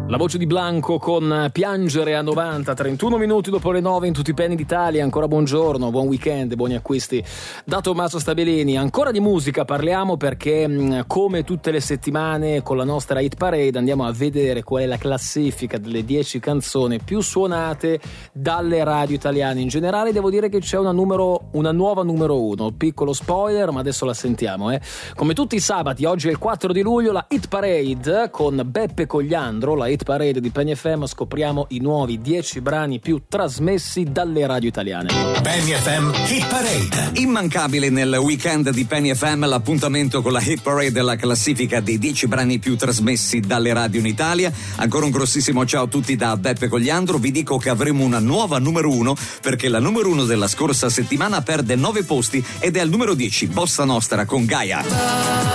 La voce di Blanco con Piangere a 90, 31 minuti dopo le 9 in tutti i penny d'Italia. Ancora buongiorno, buon weekend, buoni acquisti da Tommaso Stabellini. Ancora di musica parliamo perché come tutte le settimane con la nostra Hit Parade andiamo a vedere qual è la classifica delle 10 canzoni più suonate dalle radio italiane. In generale devo dire che c'è una nuova numero 1, piccolo spoiler ma adesso la sentiamo. Come tutti i sabati, oggi è il 4 di luglio, la Hit Parade con Beppe Cogliandro, la Hit Parade di Penny FM, scopriamo i nuovi 10 brani più trasmessi dalle radio italiane. Penny FM Hit Parade. Immancabile nel weekend di Penny FM l'appuntamento con la Hit Parade, la classifica dei 10 brani più trasmessi dalle radio in Italia. Ancora un grossissimo ciao a tutti da Beppe Cogliandro. Vi dico che avremo una nuova numero 1 perché la numero 1 della scorsa settimana perde 9 posti ed è al numero 10, Bossa Nostra con Gaia.